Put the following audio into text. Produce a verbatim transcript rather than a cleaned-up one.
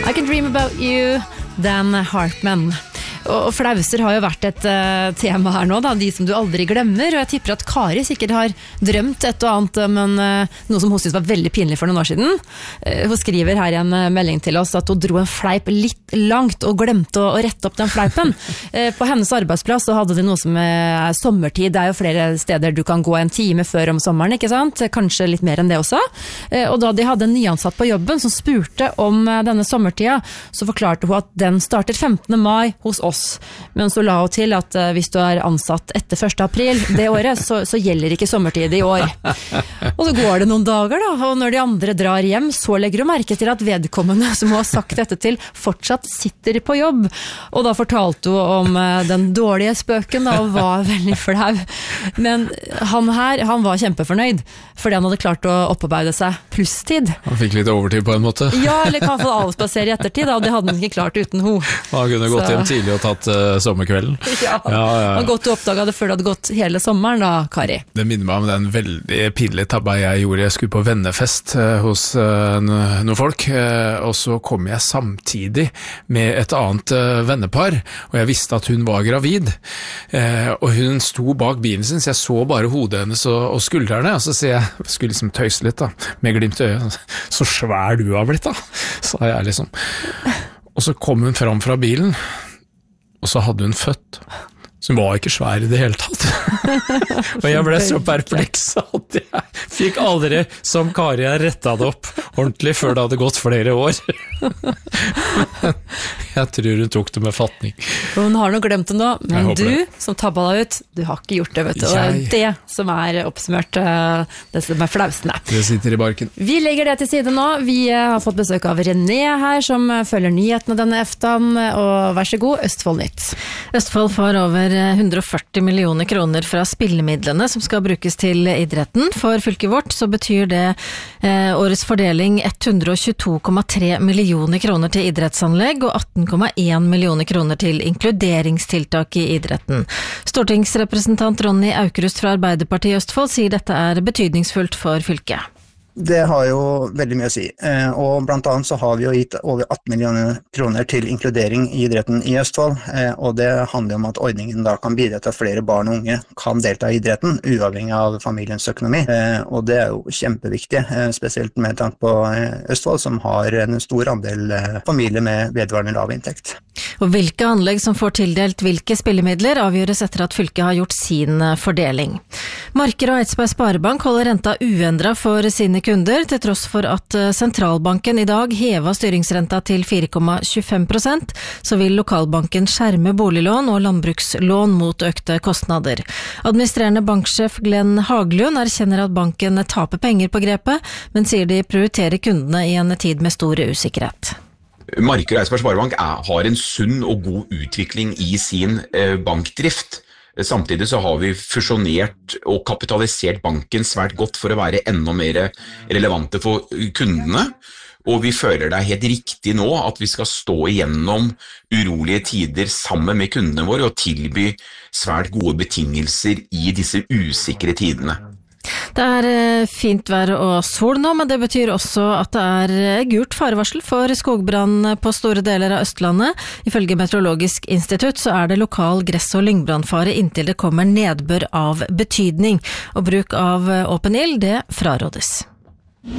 I Can Dream About You, Dan Hartman. Og flauser har jo vært et uh, tema her nå da, de som du aldri glemmer, og jeg tipper at Kari sikkert har drømt et og annet, men uh, noe som hun synes var veldig pinlig for noen år siden. Uh, hun skriver her i en uh, melding til oss at hun dro en fleip litt langt og glemte å, å rette opp den fleipen. Uh, på hennes arbeidsplass så hadde de noe som er uh, sommertid, det er jo flere steder du kan gå en time før om sommeren, ikke sant? Kanskje litt mer enn det også. Uh, og da de hadde en nyansatt på jobben som spurte om uh, denne sommertida, så forklarte hun at den starter femtende mai hos oss. Men så la hun til at uh, hvis du er ansatt etter første april det året, så, så gjelder ikke sommertid i år. Og så går det noen dager da, og når de andre drar hjem, så legger hun merke til at vedkommende som hun har sagt dette til, fortsatt sitter på jobb. Og da fortalte hun om uh, den dårlige spøken da, og var veldig flau. Men han her, han var kjempefornøyd, fordi han hadde klart å opparbeide seg plusstid. Han fikk litt overtid på en måte. Ja, eller kan få avspasere i ettertid, da, og det hadde han ikke klart uten hun. Han kunne gått hjem tidlig og tatt uh, sommerkvelden. Ja, ja, ja. Han godt oppdaget det før det hadde gått hele sommeren da, Kari. Det minner meg om den veldig pinlige tabba jeg gjorde. Jeg skulle på vennefest uh, hos uh, noen folk, uh, og så kom jeg samtidig med et annet uh, vennepar, og jeg visste at hun var gravid. Uh, og hun sto bak bilen sin, så jeg så bare hodet hennes og, og skuldrene, og så sier jeg, jeg skulle liksom tøyse litt da, med glimt i øyet. Så svær du har blitt da, sa jeg liksom. Og så kom hun fram fra bilen, og så hadde hun født. Så hun var ikke svær i det hele tatt. Og jeg ble så perpleks at jeg fikk aldri, som Kari, jeg rettet det opp ordentlig før det hadde gått flere år. Jeg tror hun tok det med fatning. Hun har nok glemt det nå, men du det. Som tabbet deg ut, du har ikke gjort det, vet du. Og det er det som er oppsummert, det som er flausene. Det sitter i barken. Vi legger det til side nå. Vi har fått besøk av René her, som følger nyhetene denne eftan, og vær så god, Østfold Nytt. Østfold får over hundre og førti millioner kroner fra spillemidlene som skal brukes til idretten. For fylket vårt så betyr det eh, årets fordeling hundre og tjueto komma tre millioner kroner til idrettsanlegg og atten komma en millioner kroner til inkluderingstiltak i idretten. Stortingsrepresentant Ronny Aukrust fra Arbeiderpartiet i Østfold sier dette er betydningsfullt for fylket. Det har jo veldig mye å si, og blant annet så har vi jo gitt over atten millioner kroner til inkludering i idretten i Østfold, og det handler om at ordningen da kan bidra til at flere barn og unge kan delta i idretten, uavhengig av familiens økonomi, og det er jo kjempeviktig, spesielt med tanke på Østfold, som har en stor andel familier med vedvarende lav inntekt. Og hvilke anlegg som får tildelt hvilke spillemidler avgjøres etter at fylket har gjort sin fordeling. Marker og Eidsberg Sparebank holder renta uendret for sine kunder, til tross for at sentralbanken i dag hever styringsrenta til fire komma tjuefem prosent, så vil lokalbanken skjerme boliglån og landbrukslån mot økte kostnader. Administrerende banksjef Glenn Haglund erkjenner at banken taper penger på grepet, men sier de prioriterer kundene i en tid med stor usikkerhet. Marker og Eidsberg Sparebank er, har en sunn og god utvikling i sin eh, bankdrift. Samtidig så har vi fusjonert og kapitalisert banken svært godt for å være enda mer relevante for kundene, og vi føler det er helt riktig nå at vi skal stå igjennom urolige tider sammen med kundene våre og tilby svært gode betingelser i disse usikre tidene. Det er fint vær og sol nå, men det betyr også at det er gult farevarsel for skogbrann på store deler av Østlandet. Ifølge Meteorologisk institutt så er det lokal gress- og lyngbrannfare inntil det kommer nedbør av betydning, og bruk av åpen ild, det frarådes.